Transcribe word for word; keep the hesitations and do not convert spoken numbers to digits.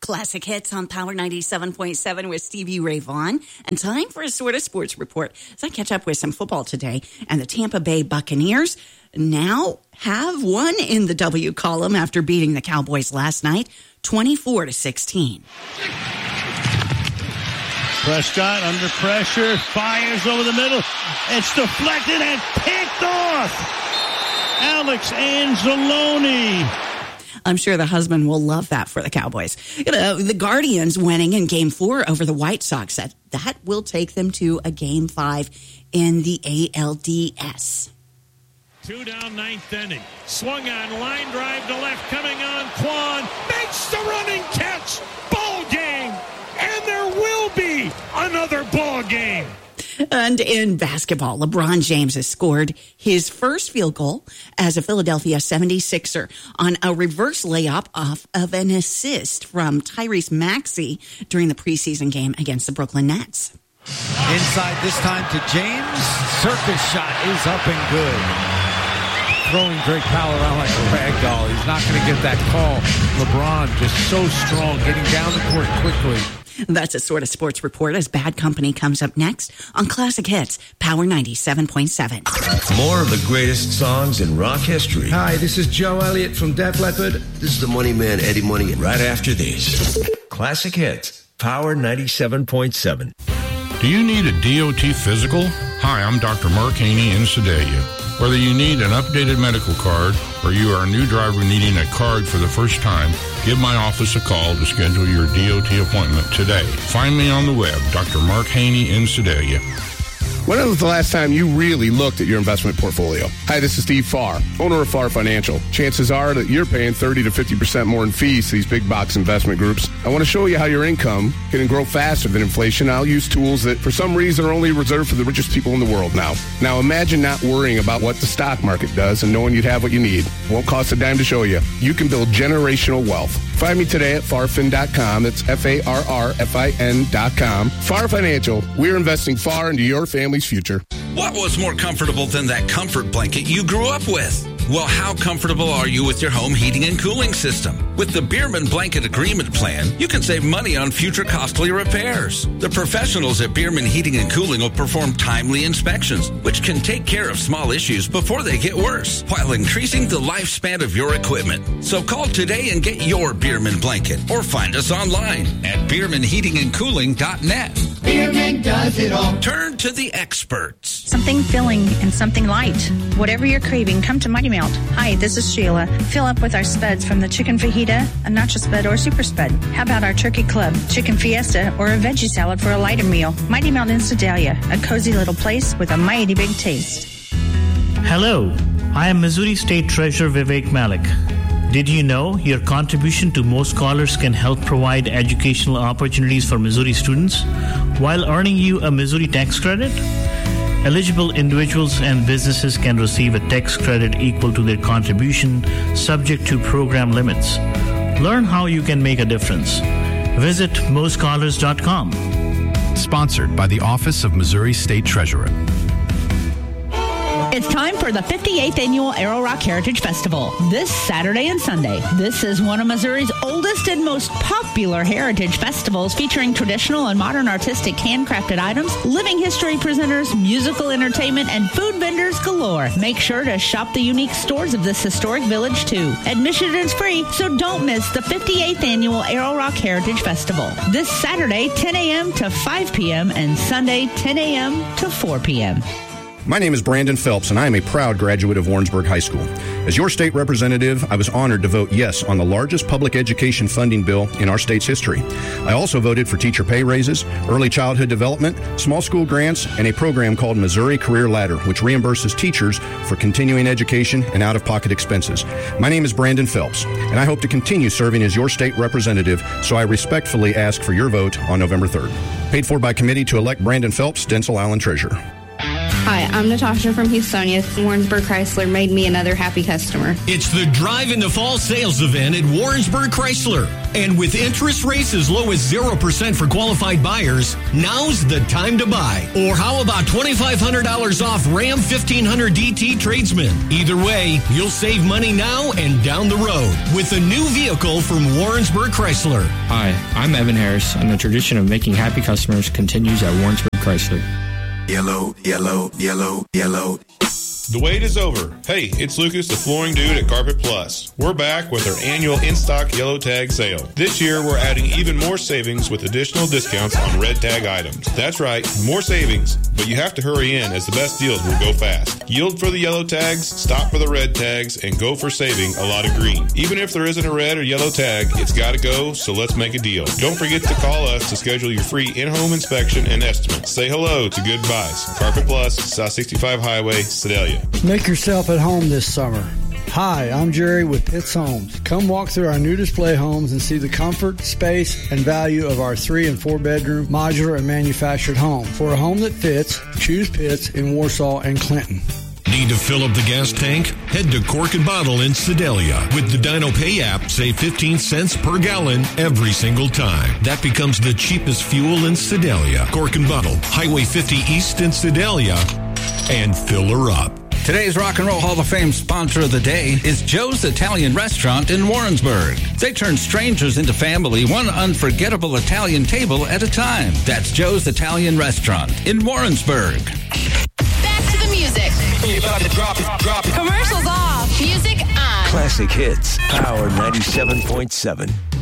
Classic Hits on Power ninety-seven point seven with Stevie Ray Vaughan. And time for a sort of sports report. As I catch up with some football today, and the Tampa Bay Buccaneers now have won in the W column after beating the Cowboys last night, twenty-four to sixteen. Prescott under pressure, fires over the middle. It's deflected and picked off. Alex Anzalone. I'm sure the husband will love that for the Cowboys. You know, the Guardians winning in Game Four over the White Sox. That that will take them to a Game Five in the A L D S. Two down, ninth inning. Swung on, line drive to left, coming on. Quan makes the running catch. Ball game, and there will be another ball game. And in basketball, LeBron James has scored his first field goal as a Philadelphia seventy-sixer on a reverse layup off of an assist from Tyrese Maxey during the preseason game against the Brooklyn Nets. Inside this time to James. Circus shot is up and good. Throwing Drake Powell around like a rag doll. He's not going to get that call. LeBron just so strong, getting down the court quickly. That's a sort of sports report as Bad Company comes up next on Classic Hits, Power ninety-seven point seven. More of the greatest songs in rock history. Hi, this is Joe Elliott from Def Leppard. This is the Money Man, Eddie Money. Right after this, Classic Hits, Power ninety-seven point seven. Do you need a D O T physical? Hi, I'm Doctor Mark Haney in Sedalia. Whether you need an updated medical card or you are a new driver needing a card for the first time, give my office a call to schedule your D O T appointment today. Find me on the web, Doctor Mark Haney in Sedalia. When was the last time you really looked at your investment portfolio? Hi, this is Steve Farr, owner of Farr Financial. Chances are that you're paying thirty to fifty percent more in fees to these big box investment groups. I want to show you how your income can grow faster than inflation. I'll use tools that for some reason are only reserved for the richest people in the world now. Now imagine not worrying about what the stock market does and knowing you'd have what you need. Won't cost a dime to show you. You can build generational wealth. Find me today at farfin dot com. That's F A R R F I N dot com. Farr Financial, we're investing far into your family's future. What was more comfortable than that comfort blanket you grew up with? Well, how comfortable are you with your home heating and cooling system? With the Bierman Blanket Agreement Plan, you can save money on future costly repairs. The professionals at Bierman Heating and Cooling will perform timely inspections, which can take care of small issues before they get worse, while increasing the lifespan of your equipment. So call today and get your Bierman blanket, or find us online at bierman heating and cooling dot net. Bierman does it all. Turn to the experts. Something filling and something light. Whatever you're craving, come to Mighty Melt. Hi, this is Sheila. Fill up with our spuds from the chicken fajita, a nacho spud, or super spud. How about our turkey club, chicken fiesta, or a veggie salad for a lighter meal? Mighty Melt in Sedalia, a cozy little place with a mighty big taste. Hello, I am Missouri State Treasurer Vivek Malik. Did you know your contribution to Most Scholars can help provide educational opportunities for Missouri students while earning you a Missouri tax credit? Eligible individuals and businesses can receive a tax credit equal to their contribution, subject to program limits. Learn how you can make a difference. Visit most scholars dot com. Sponsored by the Office of Missouri State Treasurer. It's time for the fifty-eighth Annual Arrow Rock Heritage Festival, this Saturday and Sunday. This is one of Missouri's oldest and most popular heritage festivals, featuring traditional and modern artistic handcrafted items, living history presenters, musical entertainment, and food vendors galore. Make sure to shop the unique stores of this historic village, too. Admission is free, so don't miss the fifty-eighth Annual Arrow Rock Heritage Festival. This Saturday, ten a.m. to five p.m., and Sunday, ten a.m. to four p.m. My name is Brandon Phelps, and I am a proud graduate of Warrensburg High School. As your state representative, I was honored to vote yes on the largest public education funding bill in our state's history. I also voted for teacher pay raises, early childhood development, small school grants, and a program called Missouri Career Ladder, which reimburses teachers for continuing education and out-of-pocket expenses. My name is Brandon Phelps, and I hope to continue serving as your state representative, so I respectfully ask for your vote on November third. Paid for by committee to elect Brandon Phelps, Densel Allen Treasurer. Hi, I'm Natasha from Houstonia. Warrensburg Chrysler made me another happy customer. It's the Drive into Fall sales event at Warrensburg Chrysler. And with interest rates as low as zero percent for qualified buyers, now's the time to buy. Or how about twenty-five hundred dollars off Ram fifteen hundred D T Tradesman? Either way, you'll save money now and down the road with a new vehicle from Warrensburg Chrysler. Hi, I'm Evan Harris, and the tradition of making happy customers continues at Warrensburg Chrysler. Yellow, yellow, yellow, yellow. The wait is over. Hey, it's Lucas, the flooring dude at Carpet Plus. We're back with our annual in-stock yellow tag sale. This year, we're adding even more savings with additional discounts on red tag items. That's right, more savings, but you have to hurry in as the best deals will go fast. Yield for the yellow tags, stop for the red tags, and go for saving a lot of green. Even if there isn't a red or yellow tag, it's got to go, so let's make a deal. Don't forget to call us to schedule your free in-home inspection and estimate. Say hello to Good Buys. Carpet Plus, South sixty-five Highway, Sedalia. Make yourself at home this summer. Hi, I'm Jerry with Pitts Homes. Come walk through our new display homes and see the comfort, space, and value of our three and four bedroom modular and manufactured home. For a home that fits, choose Pitts in Warsaw and Clinton. Need to fill up the gas tank? Head to Cork and Bottle in Sedalia. With the Dino Pay app, save fifteen cents per gallon every single time. That becomes the cheapest fuel in Sedalia. Cork and Bottle, Highway fifty East in Sedalia, and fill her up. Today's Rock and Roll Hall of Fame sponsor of the day is Joe's Italian Restaurant in Warrensburg. They turn strangers into family, one unforgettable Italian table at a time. That's Joe's Italian Restaurant in Warrensburg. Back to the music. Drop it, drop it. Commercials off. Music on. Classic Hits, Power ninety-seven point seven.